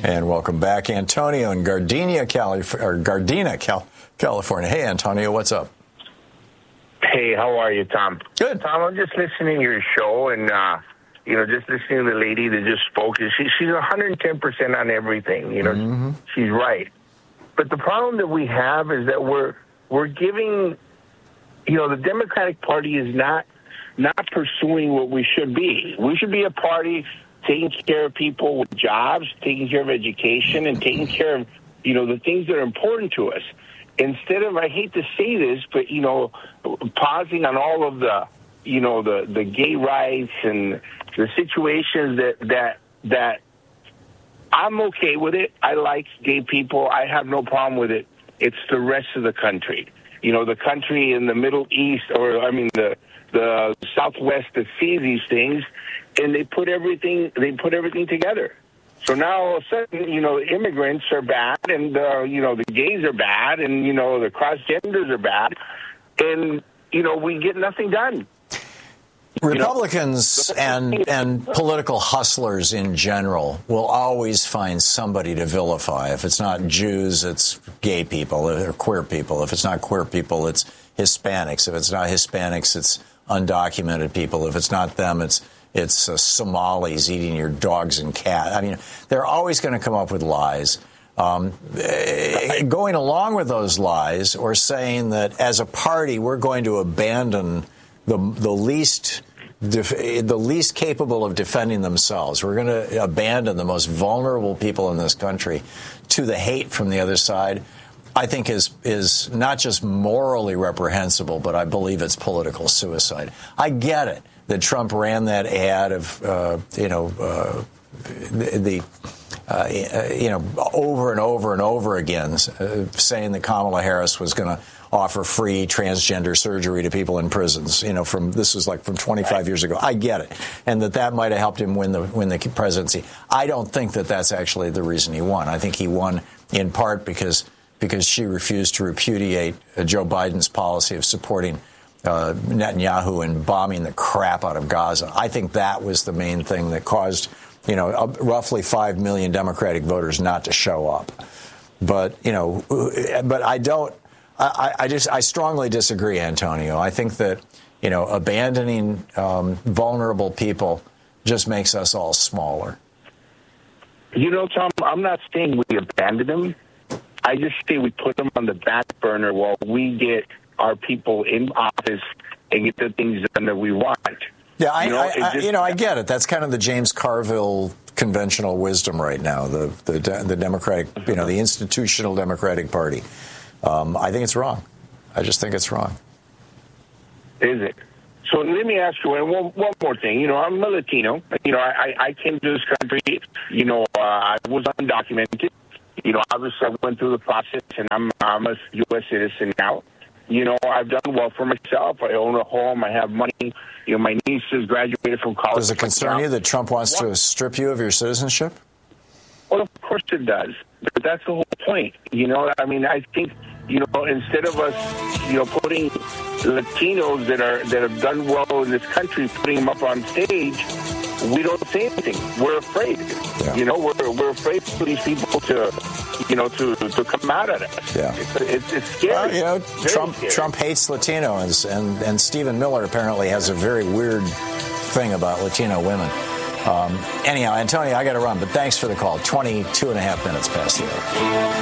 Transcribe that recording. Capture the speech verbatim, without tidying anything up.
And welcome back, Antonio in Gardena, Calif- or Gardena, Cal- California. Hey, Antonio, what's up? Hey, how are you, Tom? Good. Tom, I'm just listening to your show, and, uh, you know, just listening to the lady that just spoke. She, she's one hundred ten percent on everything. You know, mm-hmm. She's right. But the problem that we have is that we're we're giving, you know, the Democratic Party is not not pursuing what we should be. We should be a party taking care of people with jobs, taking care of education, and taking care of, you know, the things that are important to us. Instead of, I hate to say this, but, you know, pausing on all of the, you know, the, the gay rights and the situations that, that, that I'm okay with it. I like gay people. I have no problem with it. It's the rest of the country. You know, the country in the Middle East, or, I mean, the, the Southwest that sees these things, and they put everything, they put everything together. So now all of a sudden, you know, immigrants are bad, and, uh, you know, the gays are bad, and, you know, the cross-genders are bad, and, you know, we get nothing done. Republicans you know? and and political hustlers in general will always find somebody to vilify. If it's not Jews, it's gay people or queer people. If it's not queer people, it's Hispanics. If it's not Hispanics, it's undocumented people. If it's not them, it's it's uh, Somalis eating your dogs and cats. I mean, they're always going to come up with lies. Um, going along with those lies, or saying that as a party we're going to abandon the the least def, the least capable of defending themselves. We're going to abandon the most vulnerable people in this country to the hate from the other side. I think is is not just morally reprehensible, but I believe it's political suicide. I get it that Trump ran that ad of uh, you know uh, the. the Uh, you know, over and over and over again, uh, saying that Kamala Harris was going to offer free transgender surgery to people in prisons. You know, from this was like from twenty-five years ago. I get it, and that that might have helped him win the win the presidency. I don't think that that's actually the reason he won. I think he won in part because because she refused to repudiate uh, Joe Biden's policy of supporting uh, Netanyahu and bombing the crap out of Gaza. I think that was the main thing that caused, you know, uh, roughly five million Democratic voters not to show up. But, you know, but I don't, I, I just, I strongly disagree, Antonio. I think that, you know, abandoning um, vulnerable people just makes us all smaller. You know, Tom, I'm not saying we abandon them. I just say we put them on the back burner while we get our people in office and get the things done that we want. Yeah, I, you know, I, I, just, you know, I get it. That's kind of the James Carville conventional wisdom right now. The the the Democratic, you know, the institutional Democratic Party. Um, I think it's wrong. I just think it's wrong. Is it? So let me ask you one, one more thing. You know, I'm a Latino. You know, I, I came to this country. You know, uh, I was undocumented. You know, obviously I went through the process, and I'm I'm a U S citizen now. You know, I've done well for myself. I own a home. I have money. You know, my niece has graduated from college. Does it concern you that Trump wants what? to strip you of your citizenship? Well, of course it does. But that's the whole point. You know, I mean, I think, you know, instead of us, you know, putting Latinos that are that have done well in this country, putting them up on stage, we don't say anything. We're afraid. Yeah. You know, we're we're afraid for these people to, you know, to, to come out at us. Yeah, it's, it's, it's scary. Well, you know, very Trump scary. Trump hates Latinos, and and Stephen Miller apparently has a very weird thing about Latino women. Um, anyhow, Antonio, I got to run, but thanks for the call. twenty-two and a half minutes past the hour.